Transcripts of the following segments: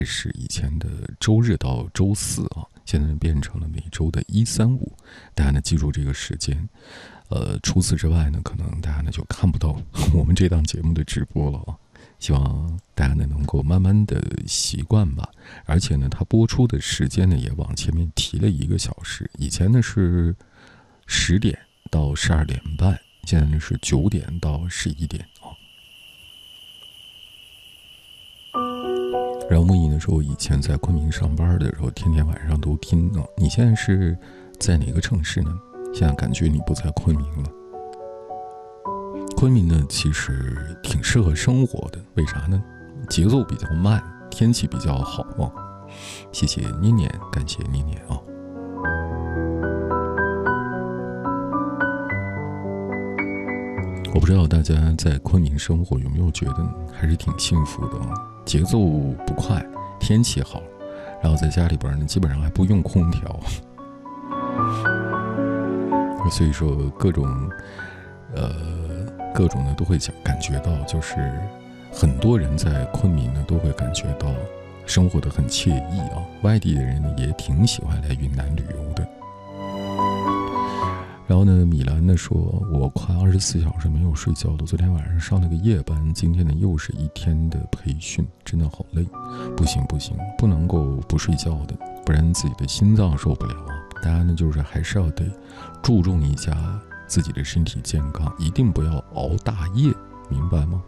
是以前的周日到周四啊，现在变成了每周的1、3、5，大家呢记住这个时间。除此之外呢，可能大家呢就看不到我们这档节目的直播了啊。希望大家呢能够慢慢的习惯吧，而且呢，它播出的时间呢也往前面提了1个小时，以前呢是10点到12点半，现在呢是9点到11点啊。然后木易呢说，我以前在昆明上班的时候，天天晚上都听啊。你现在是在哪个城市呢？现在感觉你不在昆明了。昆明呢，其实挺适合生活的，为啥呢？节奏比较慢，天气比较好啊。谢谢念念，感谢念念啊。我不知道大家在昆明生活有没有觉得还是挺幸福的啊？节奏不快，天气好，然后在家里边呢，基本上还不用空调，所以说各种呢都会感觉到，就是很多人在昆明呢都会感觉到生活的很惬意啊。外地的人呢也挺喜欢来云南旅游的。然后呢，米兰呢说，我快24小时没有睡觉了，昨天晚上上了个夜班，今天呢又是一天的培训，真的好累。不行，不能够不睡觉的，不然自己的心脏受不了啊。大家呢就是还是要得注重一下自己的身体健康，一定不要熬大夜，明白吗？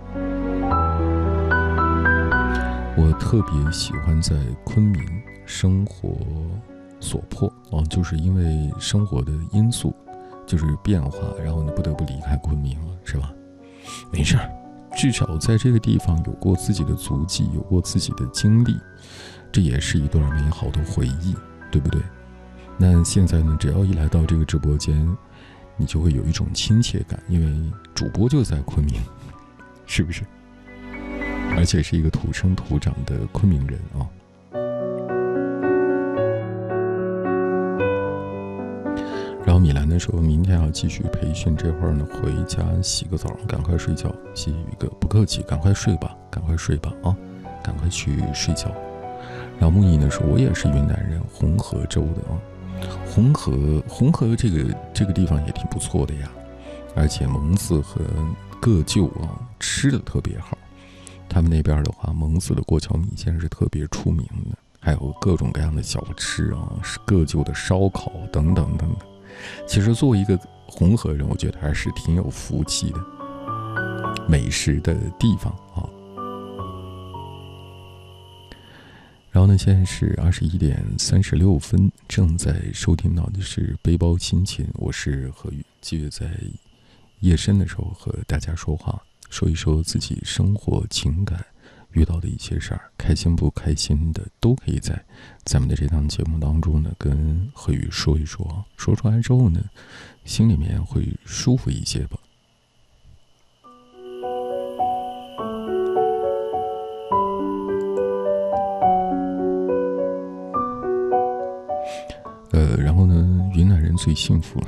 我特别喜欢在昆明生活所迫啊，就是因为生活的因素就是变化，然后呢不得不离开昆明了，是吧？没事儿，至少在这个地方有过自己的足迹，有过自己的经历，这也是一段美好的回忆，对不对？那现在呢，只要一来到这个直播间，你就会有一种亲切感，因为主播就在昆明，是不是？而且是一个土生土长的昆明人啊。然后米兰的说，明天要继续培训，这会儿呢回家洗个澡，赶快睡觉。谢谢宇哥，不客气，赶快睡吧啊，赶快去睡觉。然后木易呢说，我也是云南人，红河州的啊。红河这个地方也挺不错的呀，而且蒙自和个臼啊吃的特别好。他们那边的话，蒙自的过桥米线是特别出名的，还有各种各样的小吃啊，个臼的烧烤等等等等。其实作为一个红河人，我觉得还是挺有福气的，美食的地方啊。然后呢，现在是21点36分，正在收听到的是背包心情，我是何宇，继续在夜深的时候和大家说话，说一说自己生活情感遇到的一些事儿，开心不开心的都可以在咱们的这档节目当中呢跟何宇说一说，说出来之后呢，心里面会舒服一些吧。然后呢，云南人最幸福了，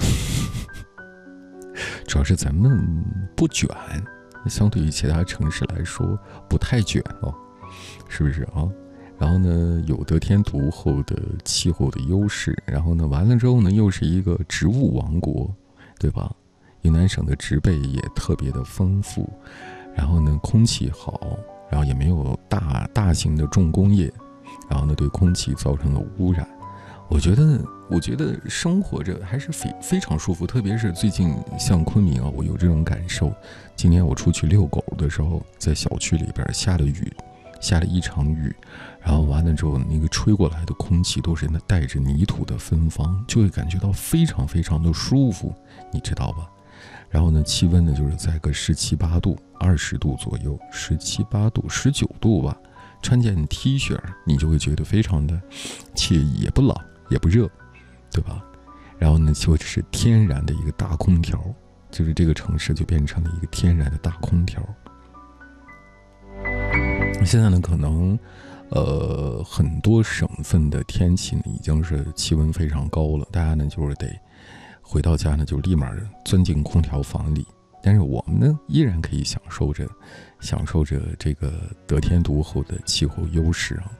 主要是咱们不卷，相对于其他城市来说不太卷哦，是不是啊？然后呢，有得天独厚的气候的优势，然后呢，完了之后呢，又是一个植物王国，对吧？云南省的植被也特别的丰富，然后呢，空气好，然后也没有大型的重工业，然后呢，对空气造成了污染。我觉得生活着还是非常舒服，特别是最近像昆明啊，我有这种感受。今天我出去遛狗的时候，在小区里边下了一场雨，然后完了之后，那个吹过来的空气都是带着泥土的芬芳，就会感觉到非常非常的舒服，你知道吧？然后呢，气温呢就是在个17、8度，20度左右，17、8度、19度吧。穿件 T 恤，你就会觉得非常的惬意，也不冷也不热，对吧？然后呢，就是天然的一个大空调，就是这个城市就变成了一个天然的大空调。现在呢，可能很多省份的天气呢已经是气温非常高了，大家呢就是得回到家呢就立马钻进空调房里， 但是我们呢，依然可以享受着这个得天独厚的气候优势啊。